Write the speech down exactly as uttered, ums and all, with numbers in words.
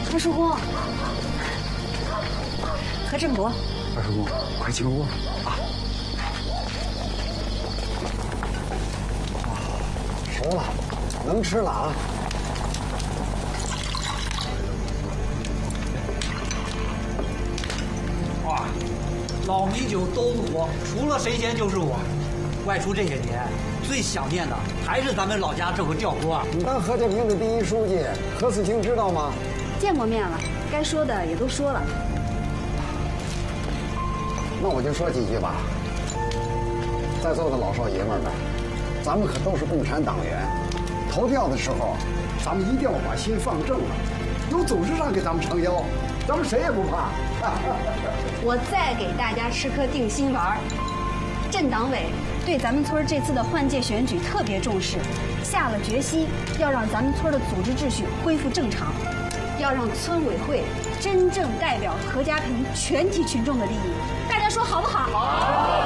二叔公，喝这么多。 二叔公，快请我啊！ 熟了，能吃了啊！ 哇，老米酒都是我，除了神仙就是我。外出这些年，最想念的还是咱们老家这口吊锅。 你当何家坪的第一书记何四清知道吗？ 见过面了，该说的也都说了。 那我就说几句吧。在座的老少爷们儿们，咱们可都是共产党员，投票的时候，咱们一定要把心放正了。有董事长给咱们撑腰，咱们谁也不怕。 我再给大家吃颗定心丸儿。镇党委对咱们村这次的换届选举特别重视，下了决心要让咱们村的组织秩序恢复正常，要让村委会真正代表何家坪全体群众的利益。大家说好不好？好。